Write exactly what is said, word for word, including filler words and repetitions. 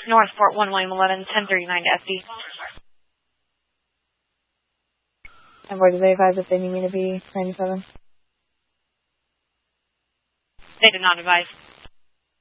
Northport one William eleven, ten thirty-nine to S D. And where do they advise if they need me to be ninety-seven? They did not advise.